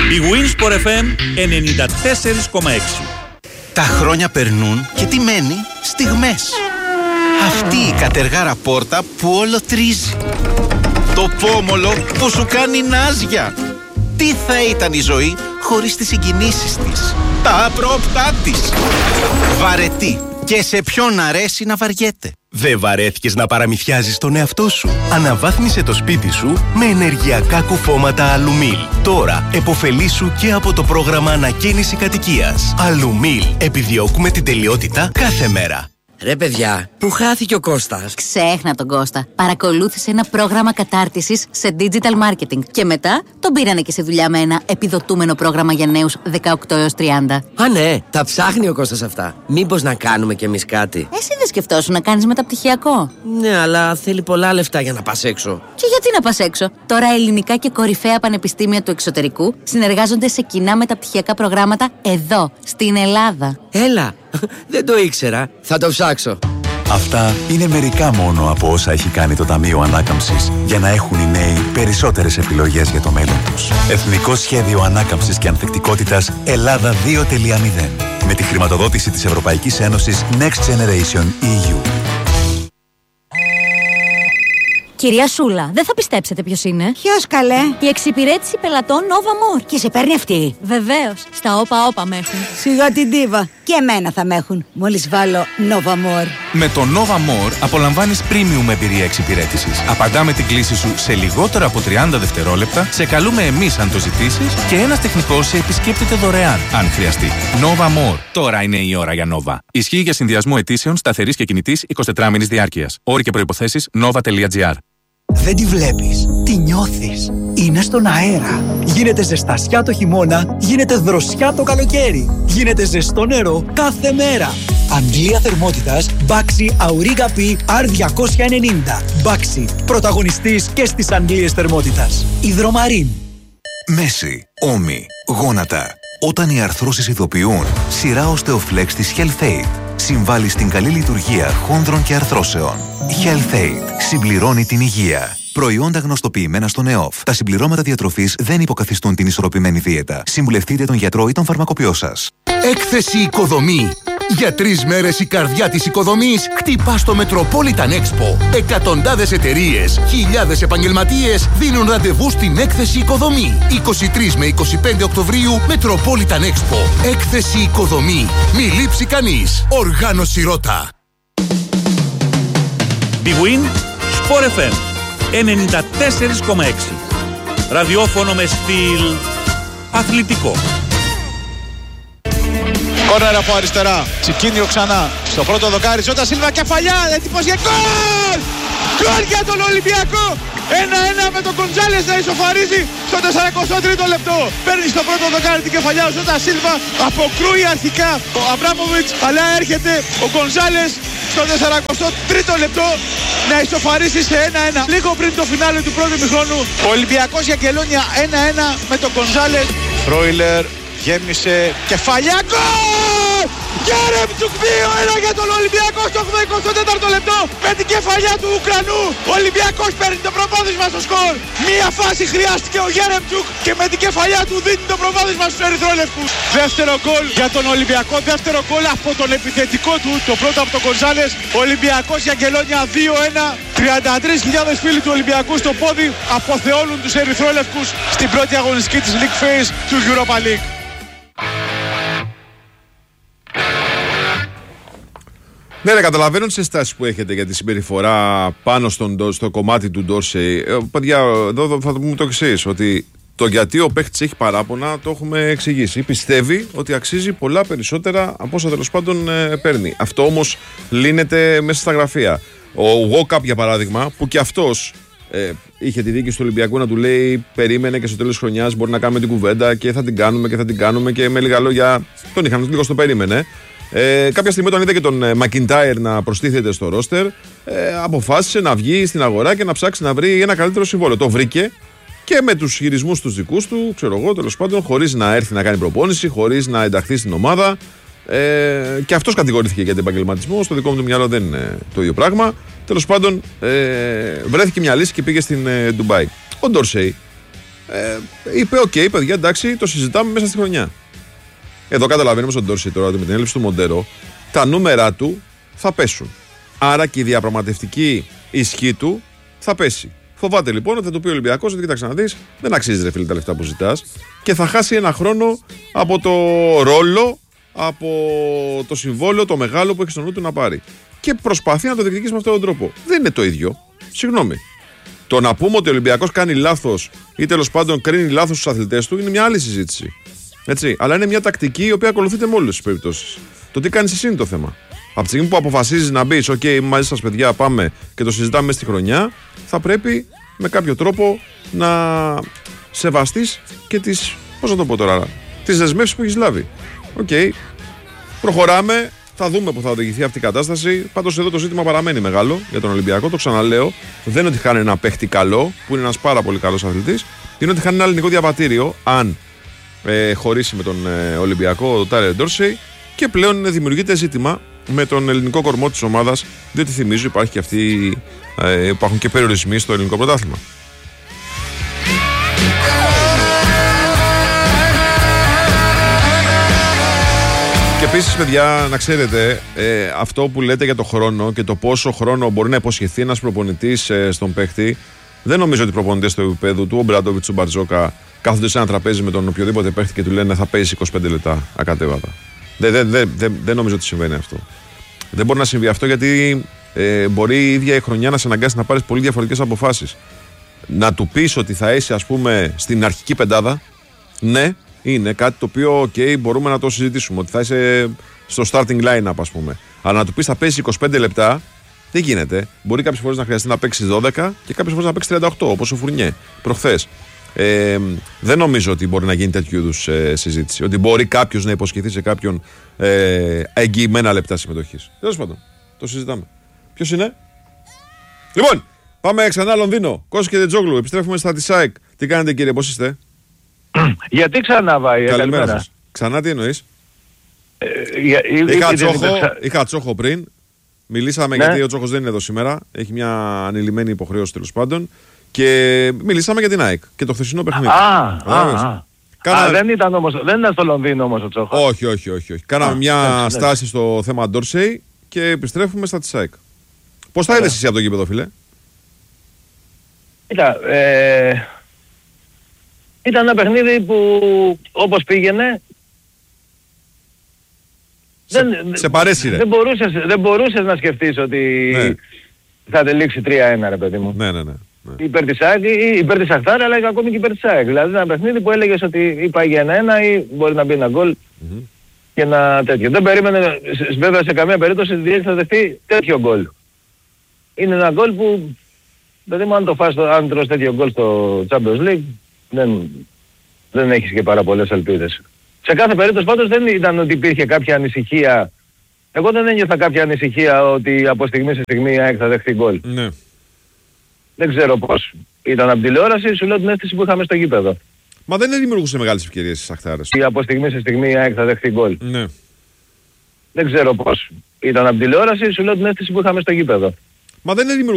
Η Winsport FM 94,6. Τα χρόνια περνούν και τι μένει? Στιγμές. Αυτή η κατεργάρα πόρτα που όλο τρίζει. Το πόμολο που σου κάνει νάζια. Τι θα ήταν η ζωή χωρίς τις συγκινήσεις της, τα απρόπτά της. Βαρετή. Και σε ποιον αρέσει να βαριέται. Δεν βαρέθηκες να παραμυθιάζεις τον εαυτό σου? Αναβάθμισε το σπίτι σου με ενεργειακά κουφώματα Αλουμίλ. Τώρα επωφελήσου και από το πρόγραμμα ανακαίνιση κατοικίας. Αλουμίλ. Επιδιώκουμε την τελειότητα κάθε μέρα. Ρε παιδιά, πού χάθηκε ο Κώστας? Ξέχνα τον Κώστα. Παρακολούθησε ένα πρόγραμμα κατάρτισης σε digital marketing και μετά τον πήρανε και σε δουλειά με ένα επιδοτούμενο πρόγραμμα για νέους 18 έως 30. Α, ναι, τα ψάχνει ο Κώστας αυτά. Μήπως να κάνουμε κι εμείς κάτι? Εσύ δεν σκεφτόσουν να κάνεις μεταπτυχιακό? Ναι, αλλά θέλει πολλά λεφτά για να πας έξω. Και γιατί να πας έξω? Τώρα ελληνικά και κορυφαία πανεπιστήμια του εξωτερικού συνεργάζονται σε κοινά μεταπτυχιακά προγράμματα εδώ, στην Ελλάδα. Έλα, δεν το ήξερα. Θα το ψάξω. Αυτά είναι μερικά μόνο από όσα έχει κάνει το Ταμείο Ανάκαμψης για να έχουν οι νέοι περισσότερες επιλογές για το μέλλον τους. Εθνικό Σχέδιο Ανάκαμψης και Ανθεκτικότητας Ελλάδα 2.0 με τη χρηματοδότηση της Ευρωπαϊκής Ένωσης Next Generation EU. Κυρία Σούλα, δεν θα πιστέψετε ποιος είναι. Ποιος καλέ? Η εξυπηρέτηση πελατών Nova More. Και σε παίρνει αυτή? Βεβαίως, στα όπα με έχουν. Σιγά την ντίβα. Και εμένα θα με έχουν, μόλις βάλω Nova More. Με το Nova More απολαμβάνεις premium εμπειρία εξυπηρέτησης. Απαντάμε την κλήση σου σε λιγότερο από 30 δευτερόλεπτα, σε καλούμε εμείς αν το ζητήσεις και ένας τεχνικός σε επισκέπτεται δωρεάν, αν χρειαστεί. Nova More. Τώρα είναι η ώρα για Nova. Ισχύει για συνδυασμό αιτήσεων σταθερής και κινητής 24 μήνης διάρκειας. Όροι και προϋποθέσεις nova.gr. Δεν τη βλέπεις, τη νιώθεις. Είναι στον αέρα. Γίνεται ζεστασιά το χειμώνα, γίνεται δροσιά το καλοκαίρι. Γίνεται ζεστό νερό κάθε μέρα. Αντλία θερμότητας Baxi Auriga P R290. Baxi, πρωταγωνιστής και στις αντλίες θερμότητας. Υδρομαρίν. Μέση, ώμοι, γόνατα. Όταν οι αρθρώσεις ειδοποιούν, σειρά Osteoflex της HealthAid συμβάλλει στην καλή λειτουργία χόνδρων και αρθρώσεων. HealthAid συμπληρώνει την υγεία. Προϊόντα γνωστοποιημένα στο ΝΕΟΦ. Τα συμπληρώματα διατροφής δεν υποκαθιστούν την ισορροπημένη δίαιτα. Συμβουλευτείτε τον γιατρό ή τον φαρμακοποιό σας. Έκθεση Οικοδομή. Για 3 μέρες η καρδιά της οικοδομής χτυπά στο Metropolitan Expo. Εκατοντάδες εταιρείες, χιλιάδες επαγγελματίες δίνουν ραντεβού στην Έκθεση Οικοδομή. 23 με 25 Οκτωβρίου Metropolitan Expo. Έκθεση Οικοδομή. Μη λείψει κανείς. Οργάνωση Ρώτα. Big Win Sport FM 94,6. Ραδιόφωνο με στυλ αθλητικό. Κόρνερ από αριστερά. Τσικίνιο ξανά. Στο πρώτο δοκάρι. Ζώτα Σίλβα κεφαλιά. Έτοιμος για γκολ! Γκολ για τον Ολυμπιακό. 1-1 με τον Γκοντζάλες να ισοφαρίζει στο 43ο λεπτό. Παίρνει στο πρώτο δοκάρι την κεφαλιά ο Ζώτα Σίλβα. Αποκρούει αρχικά ο Αβράμοβιτς. Αλλά έρχεται ο Γκοντζάλες στο 43ο λεπτό να ισοφαρίσει σε 1-1. Λίγο πριν το φινάλε του πρώτου ημιχρόνου. Ο Ολυμπιακός για Κελόνια 1-1 με τον Γκοντζάλες. Φρόιλερ γέμισε κεφαλιά. Γκολ! Γέρεμτσουκ 2-1 για τον Ολυμπιακό στο 84ο λεπτό με την κεφαλιά του Ουκρανού. Ο Ολυμπιακός παίρνει το προβάδισμα στο σκορ. Μία φάση χρειάστηκε ο Γέρεμτσουκ και με την κεφαλιά του δίνει το προβάδισμα στους ερυθρόλευκους. Δεύτερο γκολ για τον Ολυμπιακό, δεύτερο γκολ από τον επιθετικό του, το πρώτο από τον Γκοντζάλες. Ολυμπιακός για Κελόνια 2-1. 33.000 φίλοι του Ολυμπιακού στο πόδι αποθεώνουν τους ερυθρόλευκους στην πρώτη αγωνιστική της League Phase του Europa League. Ναι, καταλαβαίνω τις αισθάσεις που έχετε για τη συμπεριφορά πάνω στο κομμάτι του Ντόρσεϊ. Παιδιά, εδώ θα το πούμε το εξής, ότι το γιατί ο παίχτης έχει παράπονα το έχουμε εξηγήσει. Πιστεύει ότι αξίζει πολλά περισσότερα από όσα τέλος πάντων παίρνει. Αυτό όμως λύνεται μέσα στα γραφεία. Ο Walkup, για παράδειγμα, που και αυτός είχε τη διοίκηση του Ολυμπιακού να του λέει περίμενε και στο τέλος της χρονιάς μπορεί να κάνουμε την κουβέντα και θα την κάνουμε και με λίγα λόγια τον είχαν λίγο στο περίμενε. Κάποια στιγμή όταν είδε και τον Μακιντάιρ να προστίθεται στο ρόστερ, αποφάσισε να βγει στην αγορά και να ψάξει να βρει ένα καλύτερο συμβόλαιο. Το βρήκε και με τους χειρισμούς τους δικούς του, ξέρω εγώ, τέλος πάντων, χωρίς να έρθει να κάνει προπόνηση, χωρίς να ενταχθεί στην ομάδα. Και αυτός κατηγορήθηκε για τον επαγγελματισμό. Στο δικό μου το μυαλό δεν είναι το ίδιο πράγμα. Τέλος πάντων, βρέθηκε μια λύση και πήγε στην Ντουμπάι. Ο Ντόρσεϊ είπε: οκ, παιδιά, εντάξει, το συζητάμε μέσα στη χρονιά. Εδώ καταλαβαίνουμε στον Ντόρσεϊ τώρα ότι με την έλλειψη του Μοντέρο τα νούμερα του θα πέσουν. Άρα και η διαπραγματευτική ισχύ του θα πέσει. Φοβάται λοιπόν ότι θα του πει ο Ολυμπιακός ότι κοίταξε να δεις, δεν αξίζει ρε φίλε τα λεφτά που ζητάς και θα χάσει ένα χρόνο από το ρόλο, από το συμβόλαιο, το μεγάλο που έχει στο νου του να πάρει. Και προσπαθεί να το διεκδικήσει με αυτόν τον τρόπο. Δεν είναι το ίδιο. Συγγνώμη. Το να πούμε ότι ο Ολυμπιακός κάνει λάθος ή τέλος πάντων κρίνει λάθος στους αθλητές του είναι μια άλλη συζήτηση. Έτσι. Αλλά είναι μια τακτική η οποία ακολουθείται με όλες τις περιπτώσεις. Το τι κάνεις εσύ είναι το θέμα. Από τη στιγμή που αποφασίζεις να μπεις, OK, μαζί σας παιδιά, πάμε και το συζητάμε μέσα στη χρονιά, θα πρέπει με κάποιο τρόπο να σεβαστείς και τις, πώς να το πω τώρα, τις δεσμεύσεις που έχεις λάβει. OK, προχωράμε, θα δούμε που θα οδηγηθεί αυτή η κατάσταση. Πάντως εδώ το ζήτημα παραμένει μεγάλο για τον Ολυμπιακό. Το ξαναλέω, δεν είναι ότι χάνει ένα παίχτη καλό, που είναι ένας πάρα πολύ καλός αθλητής, είναι ότι χάνει ένα ελληνικό διαβατήριο, αν χωρίσει με τον Ολυμπιακό, ο Τάιλερ Ντόρσεϊ, και πλέον δημιουργείται ζήτημα με τον ελληνικό κορμό της ομάδας, διότι θυμίζω υπάρχουν και περιορισμοί στο ελληνικό πρωτάθλημα. Και επίσης, παιδιά, να ξέρετε, αυτό που λέτε για το χρόνο και το πόσο χρόνο μπορεί να υποσχεθεί ένας προπονητής στον παίχτη, δεν νομίζω ότι οι προπονητές στο επίπεδο του, ο Μπράντοβιτς, ο Μπαρτζόκα, κάθονται σε ένα τραπέζι με τον οποιοδήποτε παίχτη και του λένε θα παίζει 25 λεπτά ακατέβατα. Δεν νομίζω ότι συμβαίνει αυτό. Δεν μπορεί να συμβεί αυτό γιατί μπορεί η ίδια η χρονιά να σε αναγκάσει να πάρεις πολύ διαφορετικές αποφάσεις. Να του πεις ότι θα είσαι, ας πούμε, στην αρχική πεντάδα, ναι, είναι κάτι το οποίο μπορούμε να το συζητήσουμε. Ότι θα είσαι στο starting line-up, ας πούμε. Αλλά να του πεις θα παίζει 25 λεπτά, δεν γίνεται. Μπορεί κάποιες φορές να χρειαστεί να παίξει 12 και κάποιες φορές να παίξει 38, όπως ο Φουρνιέ προχθές. Δεν νομίζω ότι μπορεί να γίνει τέτοιου είδους συζήτηση. Ότι μπορεί κάποιος να υποσχεθεί σε κάποιον εγγυημένα λεπτά συμμετοχής. Τέλος πάντων, το συζητάμε. Ποιος είναι? Λοιπόν, πάμε ξανά Λονδίνο. Κώστας και Δετζόγλου, επιστρέφουμε στα της ΑΕΚ. Τι κάνετε κύριε, πώς είστε? Γιατί ξανά Βάη? Καλημέρα σας. Ξανά τι εννοείς? Είχα Τσόχο πριν. Μιλήσαμε γιατί ο Τσόχος δεν είναι εδώ σήμερα. Έχει μια ανηλυμένη υποχρέωση τέλος πάντων. Και μιλήσαμε για την ΑΕΚ και το χθεσινό παιχνίδι. Δεν ήταν στο Λονδίνο όμως ο Τσόχος. Όχι. Κάναμε μια στάση στο θέμα Ντόρσεϊ και επιστρέφουμε στα της ΑΕΚ. Πώς θα είδες εσύ από το γήπεδο, φίλε? Ήταν ένα παιχνίδι που όπως πήγαινε σε παρέσυρε. Δεν μπορούσες να σκεφτείς ότι θα τελείξει 3-1 ρε παιδί μου. Ναι. Υπέρ της ΑΕΚ ή υπέρ της Αχτάρ, αλλά και ακόμη και υπέρ της ΑΕΚ. Δηλαδή ένα παιχνίδι που έλεγες ότι ή πάει για 1-1 ή μπορεί να μπει ένα γκολ και ένα τέτοιο. Δεν περίμενε βέβαια σε καμία περίπτωση ότι η ΑΕΚ θα δεχτεί τέτοιο γκολ. Είναι ένα γκολ που, δηλαδή αν το φας, αν τρως τέτοιο γκολ στο Champions League, δεν έχεις και πάρα πολλές ελπίδες. Σε κάθε περίπτωση πάντως δεν ήταν ότι υπήρχε κάποια ανησυχία. Εγώ δεν ένιωθα κάποια ανησυχία ότι από στιγμή σε στιγμή η ΑΕΚ θα δεχτεί γκολ. Ναι. Δεν ξέρω πώς. Ήταν από τηλεόραση, σου λέω την αίσθηση που είχαμε στο γήπεδο. Μα δεν δημιουργούσε μεγάλες ευκαιρίες στις Αχτάρες. Από στιγμή σε στιγμή η ΑΕΚ θα δεχτεί γκολ. Ναι. Δεν ξέρω πώς. Ήταν από τηλεόραση, σου λέω την αίσθηση που είχαμε στο γήπεδο. Μα δεν δημιουργούσε